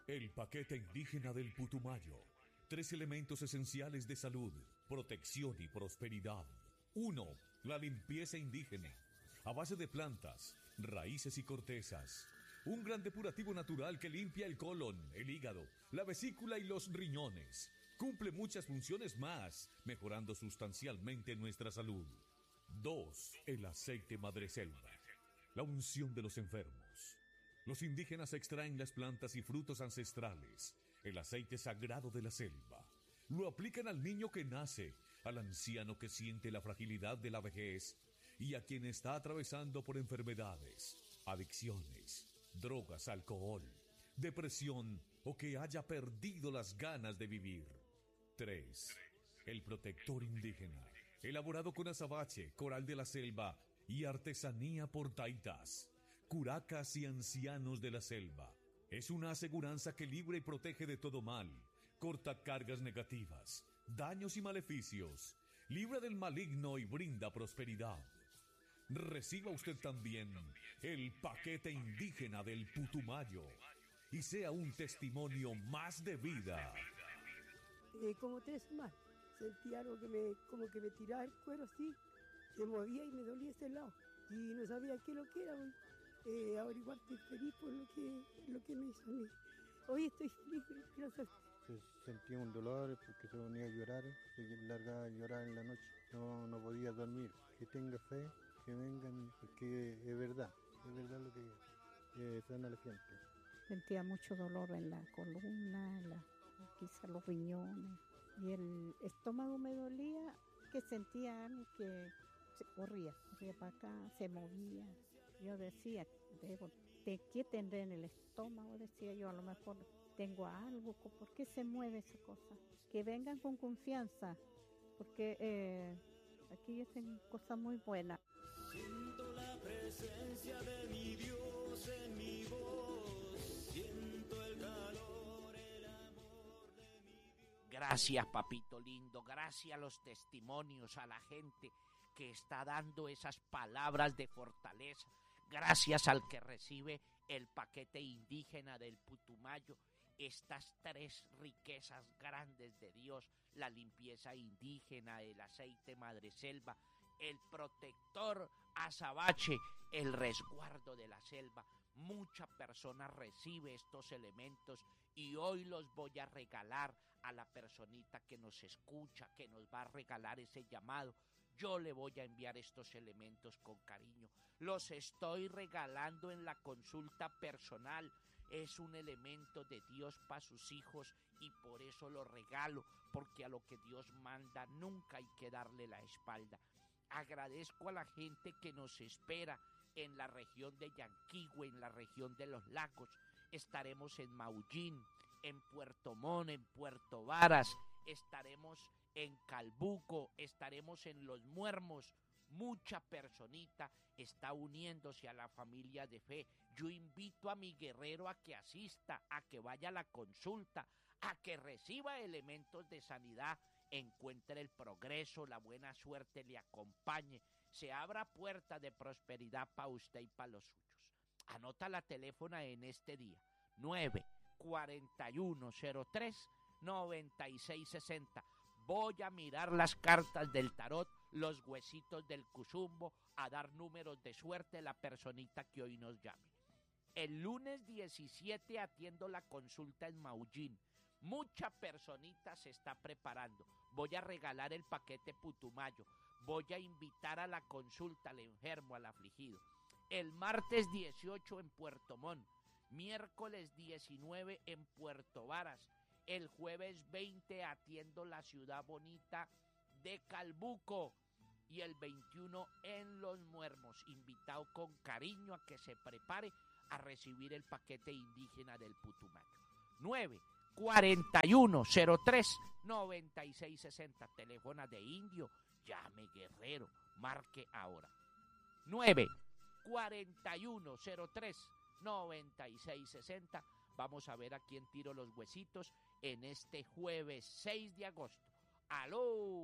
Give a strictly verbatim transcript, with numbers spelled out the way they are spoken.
El paquete indígena del Putumayo. Tres elementos esenciales de salud, protección y prosperidad. Uno, la limpieza indígena, a base de plantas, raíces y cortezas. Un gran depurativo natural que limpia el colon, el hígado, la vesícula y los riñones. Cumple muchas funciones más, mejorando sustancialmente nuestra salud. Dos, el aceite madreselva, la unción de los enfermos. Los indígenas extraen las plantas y frutos ancestrales, el aceite sagrado de la selva. Lo aplican al niño que nace, al anciano que siente la fragilidad de la vejez y a quien está atravesando por enfermedades, adicciones, drogas, alcohol, depresión o que haya perdido las ganas de vivir. Tres. El protector indígena, elaborado con azabache, coral de la selva y artesanía por taitas, curacas y ancianos de la selva. Es una aseguranza que libra y protege de todo mal, corta cargas negativas, daños y maleficios, libra del maligno y brinda prosperidad. Reciba usted también el paquete indígena del Putumayo y sea un testimonio más de vida. Eh, como tres semanas, sentía algo que me, como que me tiraba el cuero así, se movía y me dolía ese lado y no sabía qué lo que era. Eh, averiguar, estoy feliz por lo que, lo que me hizo a mí. Hoy estoy feliz, gracias. Sentía un dolor porque se ponía a llorar, se largaba a llorar en la noche, no, no podía dormir. Que tenga fe, que vengan, porque es verdad, es verdad lo que eh, sana la gente. Sentía mucho dolor en la columna, en la, quizá los riñones, y el estómago me dolía, que sentía algo que se corría, corría para acá, se movía. Yo decía, debo, ¿de qué tendré en el estómago? Decía yo, a lo mejor tengo algo, ¿por qué se mueve esa cosa? Que vengan con confianza, porque eh, aquí hacen cosas muy buenas. Siento la presencia de mi Dios en mi voz, siento el calor, el amor de mi Dios. Gracias, papito lindo, gracias a los testimonios, a la gente que está dando esas palabras de fortaleza. Gracias al que recibe el paquete indígena del Putumayo, estas tres riquezas grandes de Dios, la limpieza indígena, el aceite madreselva, el protector azabache, el resguardo de la selva. Mucha persona recibe estos elementos y hoy los voy a regalar a la personita que nos escucha, que nos va a regalar ese llamado. Yo le voy a enviar estos elementos con cariño. Los estoy regalando en la consulta personal. Es un elemento de Dios para sus hijos y por eso lo regalo, porque a lo que Dios manda nunca hay que darle la espalda. Agradezco a la gente que nos espera en la región de Yanquihue, en la región de los lagos. Estaremos en Maullín, en Puerto Montt, en Puerto Varas, estaremos en Calbuco, estaremos en Los Muermos. Mucha personita está uniéndose a la familia de fe. Yo invito a mi guerrero a que asista, a que vaya a la consulta, a que reciba elementos de sanidad, encuentre el progreso, la buena suerte le acompañe, se abra puerta de prosperidad para usted y para los suyos. Anota la teléfono en este día, nueve cuatro uno cero tres nueve seis seis cero. Voy a mirar las cartas del tarot, los huesitos del cuzumbo, a dar números de suerte a la personita que hoy nos llame. El lunes diecisiete atiendo la consulta en Maullín. Mucha personita se está preparando. Voy a regalar el paquete Putumayo. Voy a invitar a la consulta al enfermo, al afligido. El martes dieciocho en Puerto Montt. Miércoles diecinueve en Puerto Varas. El jueves veinte atiendo la ciudad bonita de Calbuco. Y el veintiuno en Los Muermos. Invitado con cariño a que se prepare a recibir el paquete indígena del Putumayo. nueve cuatro uno cero tres nueve seis seis cero. Teléfono de indio. Llame guerrero. Marque ahora. nueve cuatro uno cero tres nueve seis seis cero. Vamos a ver a quién tiro los huesitos en este jueves seis de agosto. ¡Aló!